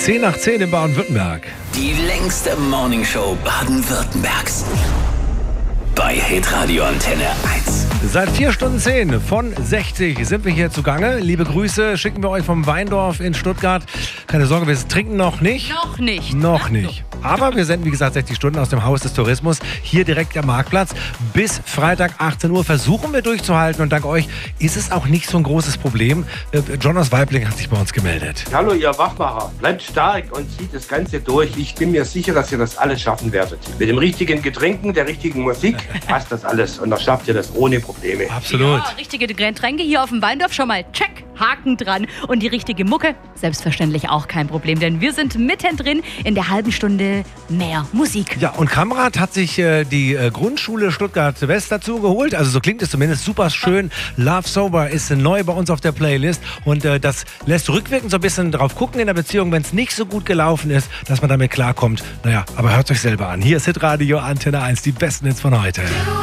10 nach 10 in Baden-Württemberg. Die längste Morningshow Baden-Württembergs. Bei Hitradio Antenne 1. Seit 4 Stunden 10 von 60 sind wir hier zugange. Liebe Grüße schicken wir euch vom Weindorf in Stuttgart. Keine Sorge, wir trinken noch nicht. Noch nicht. Aber wir senden, wie gesagt, 60 Stunden aus dem Haus des Tourismus. Hier direkt am Marktplatz. Bis Freitag 18 Uhr versuchen wir durchzuhalten. Und dank euch ist es auch nicht so ein großes Problem. John aus Weibling hat sich bei uns gemeldet. Hallo ihr Wachmacher, bleibt stark und zieht das Ganze durch. Ich bin mir sicher, dass ihr das alles schaffen werdet. Mit dem richtigen Getränken, der richtigen Musik passt das alles. Und dann schafft ihr das ohne Probleme. Absolut. Ja, richtige Getränke hier auf dem Weindorf, schon mal check, Haken dran. Und die richtige Mucke, selbstverständlich auch kein Problem, denn wir sind mittendrin in der halben Stunde mehr Musik. Ja, und Kamrat hat sich die Grundschule Stuttgart-West dazu geholt. Also so klingt es zumindest super schön. Love Sober ist neu bei uns auf der Playlist. Und das lässt rückwirkend so ein bisschen drauf gucken in der Beziehung, wenn es nicht so gut gelaufen ist, dass man damit klarkommt. Naja, aber hört euch selber an. Hier ist Hitradio Antenne 1, die besten Hits von heute.